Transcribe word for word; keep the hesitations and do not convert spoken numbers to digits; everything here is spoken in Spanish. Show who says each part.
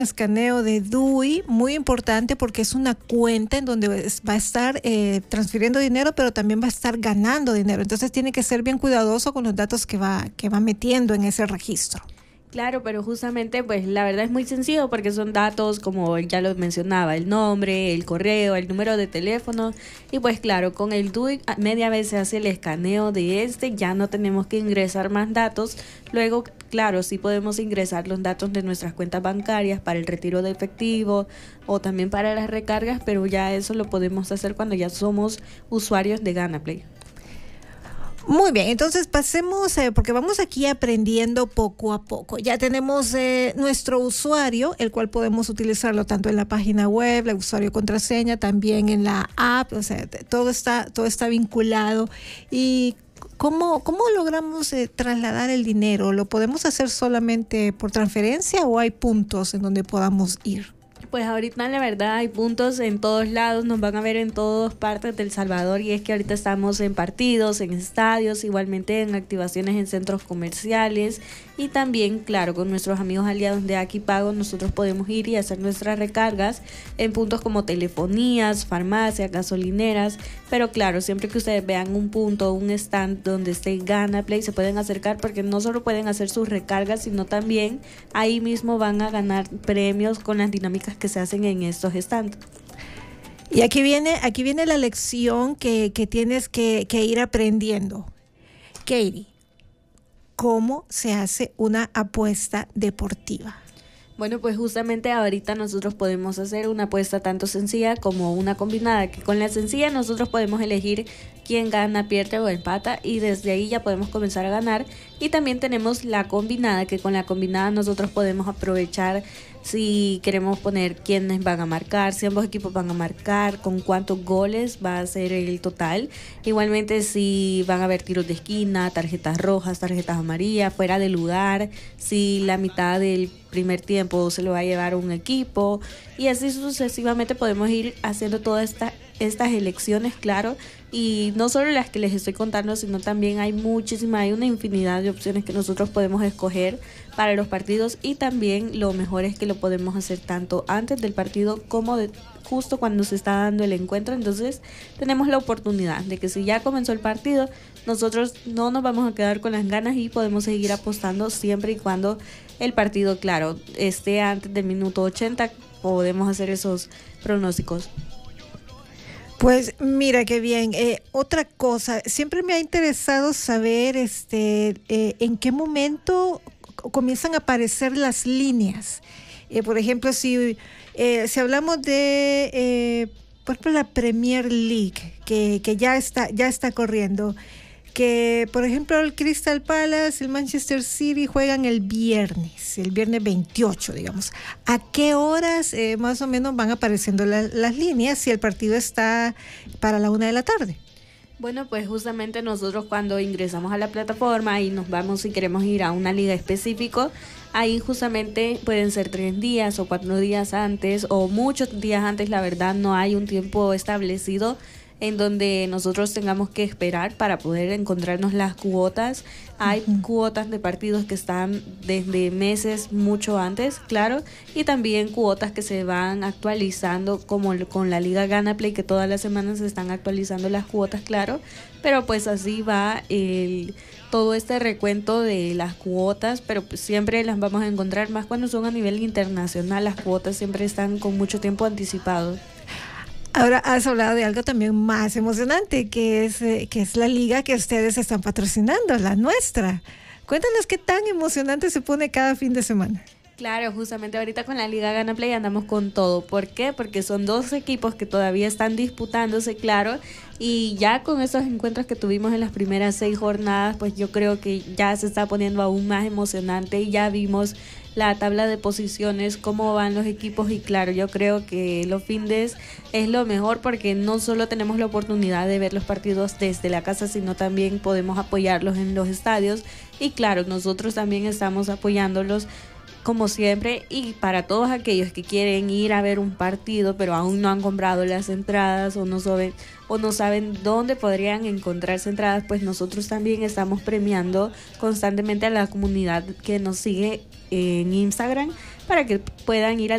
Speaker 1: Escaneo de D U I, muy importante porque es una cuenta en donde va a estar eh, transfiriendo dinero, pero también va a estar ganando dinero. Entonces tiene que ser bien cuidadoso con los datos que va, que va metiendo en ese registro.
Speaker 2: Claro, pero justamente pues la verdad es muy sencillo porque son datos como ya lo mencionaba, el nombre, el correo, el número de teléfono y pues claro, con el D U I media vez se hace el escaneo de este, ya no tenemos que ingresar más datos. Luego, claro, sí podemos ingresar los datos de nuestras cuentas bancarias para el retiro de efectivo o también para las recargas, pero ya eso lo podemos hacer cuando ya somos usuarios de GanaPlay.
Speaker 1: Muy bien, entonces pasemos, eh, porque vamos aquí aprendiendo poco a poco. Ya tenemos eh, nuestro usuario, el cual podemos utilizarlo tanto en la página web, el usuario contraseña, también en la app, o sea, todo está, todo está vinculado. ¿Y cómo, cómo logramos eh, trasladar el dinero? ¿Lo podemos hacer solamente por transferencia o hay puntos en donde podamos ir?
Speaker 2: Pues ahorita la verdad hay puntos en todos lados, nos van a ver en todas partes del Salvador y es que ahorita estamos en partidos, en estadios, igualmente en activaciones en centros comerciales y también, claro, con nuestros amigos aliados de Aquipago nosotros podemos ir y hacer nuestras recargas en puntos como telefonías, farmacias, gasolineras, pero claro, siempre que ustedes vean un punto, un stand donde esté GanaPlay se pueden acercar porque no solo pueden hacer sus recargas, sino también ahí mismo van a ganar premios con las dinámicas que se hacen en estos stands.
Speaker 1: Y aquí viene, aquí viene la lección que, que tienes que, que ir aprendiendo. Katie, ¿cómo se hace una apuesta deportiva?
Speaker 2: Bueno, pues justamente ahorita nosotros podemos hacer una apuesta tanto sencilla como una combinada, que con la sencilla nosotros podemos elegir quién gana, pierde o empata y desde ahí ya podemos comenzar a ganar. Y también tenemos la combinada, que con la combinada nosotros podemos aprovechar si queremos poner quiénes van a marcar, si ambos equipos van a marcar, con cuántos goles va a ser el total. Igualmente si van a haber tiros de esquina, tarjetas rojas, tarjetas amarillas, fuera de lugar, si la mitad del primer tiempo se lo va a llevar un equipo y así sucesivamente podemos ir haciendo todas esta, estas elecciones, claro, y no solo las que les estoy contando, sino también hay muchísimas, hay una infinidad de opciones que nosotros podemos escoger para los partidos y también lo mejor es que lo podemos hacer tanto antes del partido como de, justo cuando se está dando el encuentro. Entonces tenemos la oportunidad de que si ya comenzó el partido, nosotros no nos vamos a quedar con las ganas y podemos seguir apostando siempre y cuando el partido, claro, esté antes del minuto ochenta, podemos hacer esos pronósticos.
Speaker 1: Pues mira qué bien. Eh, otra cosa, siempre me ha interesado saber este, eh, en qué momento comienzan a aparecer las líneas. Eh, por ejemplo, si, eh, si hablamos de, eh, por ejemplo, la Premier League, que, que ya está, ya está corriendo, que por ejemplo el Crystal Palace, el Manchester City juegan el viernes, el viernes veintiocho, digamos. ¿A qué horas eh, más o menos van apareciendo la, las líneas si el partido está para la una de la tarde?
Speaker 2: Bueno, pues justamente nosotros cuando ingresamos a la plataforma y nos vamos si queremos ir a una liga específica, ahí justamente pueden ser tres días o cuatro días antes o muchos días antes, la verdad no hay un tiempo establecido en donde nosotros tengamos que esperar para poder encontrarnos las cuotas. Hay uh-huh. cuotas de partidos que están desde meses mucho antes, claro, y también cuotas que se van actualizando como con la Liga GanaPlay, que todas las semanas se están actualizando las cuotas, claro, pero pues así va el todo este recuento de las cuotas, pero pues siempre las vamos a encontrar, más cuando son a nivel internacional, las cuotas siempre están con mucho tiempo anticipado.
Speaker 1: Ahora has hablado de algo también más emocionante, que es, eh, que es la liga que ustedes están patrocinando, la nuestra. Cuéntanos qué tan emocionante se pone cada fin de semana.
Speaker 2: Claro, justamente ahorita con la Liga GanaPlay andamos con todo. ¿Por qué? Porque son dos equipos que todavía están disputándose, claro, y ya con esos encuentros que tuvimos en las primeras seis jornadas, pues yo creo que ya se está poniendo aún más emocionante y ya vimos la tabla de posiciones, cómo van los equipos y claro, yo creo que los findes es lo mejor porque no solo tenemos la oportunidad de ver los partidos desde la casa, sino también podemos apoyarlos en los estadios y claro, nosotros también estamos apoyándolos como siempre y para todos aquellos que quieren ir a ver un partido pero aún no han comprado las entradas o no saben o no saben dónde podrían encontrarse entradas, pues nosotros también estamos premiando constantemente a la comunidad que nos sigue en Instagram para que puedan ir al